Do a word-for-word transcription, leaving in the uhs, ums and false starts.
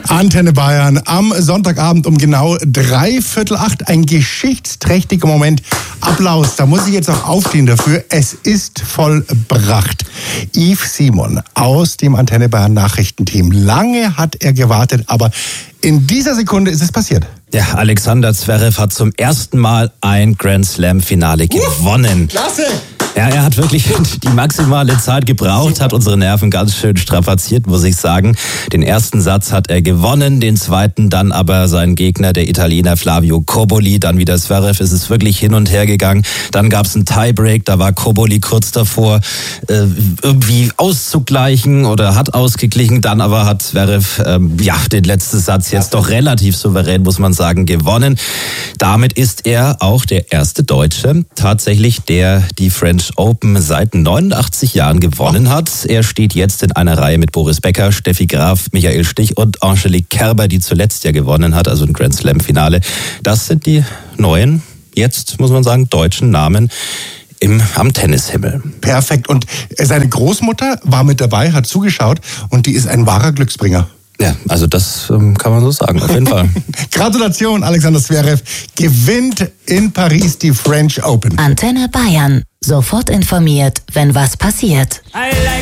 Antenne Bayern am Sonntagabend um genau dreiviertel acht. Ein geschichtsträchtiger Moment. Applaus, da muss ich jetzt auch aufstehen dafür. Es ist vollbracht. Yves Simon aus dem Antenne Bayern Nachrichtenteam. Lange hat er gewartet, aber in dieser Sekunde ist es passiert. Ja, Alexander Zverev hat zum ersten Mal ein Grand Slam Finale gewonnen. Uh, klasse! Ja, er hat wirklich die maximale Zeit gebraucht, hat unsere Nerven ganz schön strapaziert, muss ich sagen. Den ersten Satz hat er gewonnen, den zweiten dann aber sein Gegner, der Italiener Flavio Cobolli, dann wieder Zverev. Es ist wirklich hin und her gegangen. Dann gab es einen Tiebreak, da war Cobolli kurz davor, äh, irgendwie auszugleichen oder hat ausgeglichen. Dann aber hat Zverev, ähm, ja, den letzten Satz jetzt doch relativ souverän, muss man sagen, gewonnen. Damit ist er auch der erste Deutsche, tatsächlich, der die French Open seit neunundachtzig Jahren gewonnen hat. Er steht jetzt in einer Reihe mit Boris Becker, Steffi Graf, Michael Stich und Angelique Kerber, die zuletzt ja gewonnen hat, also ein Grand Slam Finale. Das sind die neuen, jetzt muss man sagen, deutschen Namen im, am Tennishimmel. Perfekt. Und seine Großmutter war mit dabei, hat zugeschaut und die ist ein wahrer Glücksbringer. Ja, also das ähm, kann man so sagen, auf jeden Fall. Gratulation, Alexander Zverev gewinnt in Paris die French Open. Antenne Bayern. Sofort informiert, wenn was passiert.